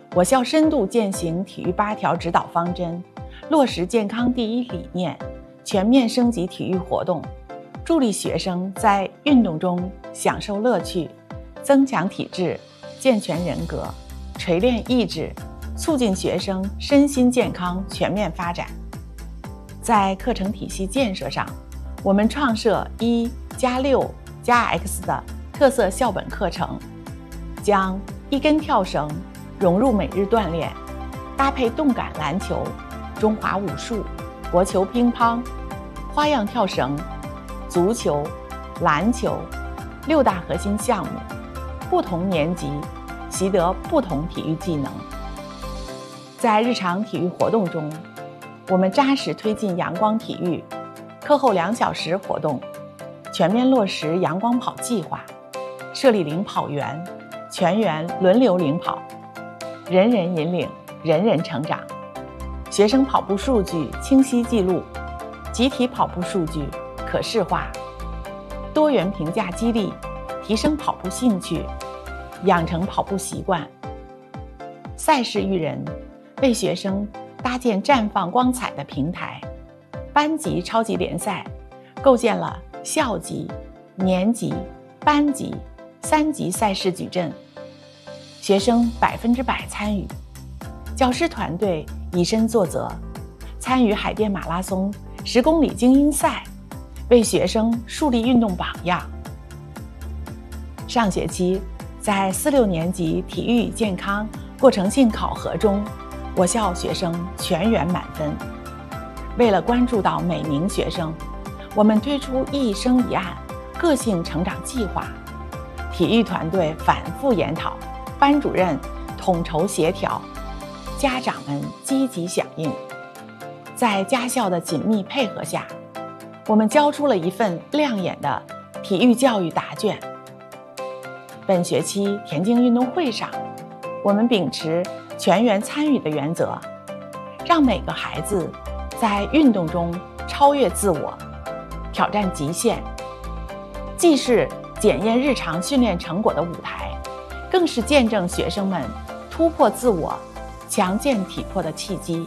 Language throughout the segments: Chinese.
我校深度践行体育8条指导方针，落实健康第一理念，全面升级体育活动，助力学生在运动中享受乐趣，增强体质，健全人格，锤炼意志，促进学生身心健康全面发展。在课程体系建设上，我们创设1+6+X 的特色校本课程，将1根跳绳融入每日锻炼，搭配动感篮球、中华武术、国球乒乓、花样跳绳、足球、篮球6大核心项目，不同年级习得不同体育技能。在日常体育活动中，我们扎实推进阳光体育，课后2小时活动，全面落实阳光跑计划，设立领跑员，全员轮流领跑，人人引领，人人成长。学生跑步数据清晰记录，集体跑步数据可视化，多元评价激励，提升跑步兴趣，养成跑步习惯。赛事育人，为学生搭建绽放光彩的平台。班级超级联赛构建了校级、年级、班级3级赛事矩阵，学生100%参与。教师团队以身作则，参与海淀马拉松10公里精英赛，为学生树立运动榜样。上学期，在4、6年级体育与健康过程性考核中，我校学生全员满分。为了关注到每名学生，我们推出一生一案个性成长计划，体育团队反复研讨，班主任统筹协调，家长们积极响应。在家校的紧密配合下，我们交出了一份亮眼的体育教育答卷。本学期田径运动会上，我们秉持全员参与的原则，让每个孩子在运动中超越自我，挑战极限，既是检验日常训练成果的舞台，更是见证学生们突破自我、强健体魄的契机。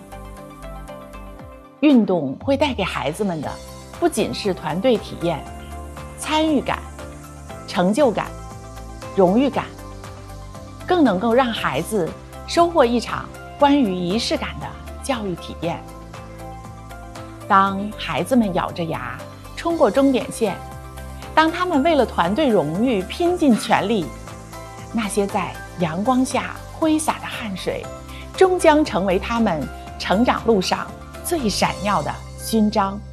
运动会带给孩子们的不仅是团队体验、参与感、成就感、荣誉感，更能够让孩子收获一场关于仪式感的教育体验。当孩子们咬着牙冲过终点线，当他们为了团队荣誉拼尽全力，那些在阳光下挥洒的汗水，终将成为他们成长路上最闪耀的勋章。